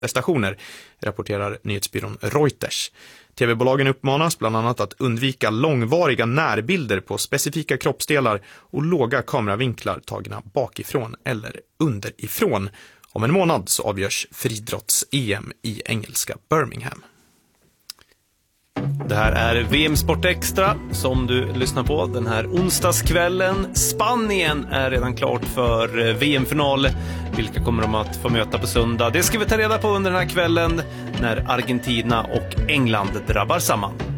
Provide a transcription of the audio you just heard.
prestationer, rapporterar nyhetsbyrån Reuters. TV-bolagen uppmanas bland annat att undvika långvariga närbilder på specifika kroppsdelar och låga kameravinklar tagna bakifrån eller underifrån. Om en månad så avgörs friidrotts-EM i engelska Birmingham. Det här är VM Sport Extra som du lyssnar på den här onsdagskvällen. Spanien är redan klart för VM-final. Vilka kommer de att få möta på söndag? Det ska vi ta reda på under den här kvällen när Argentina och England drabbar samman.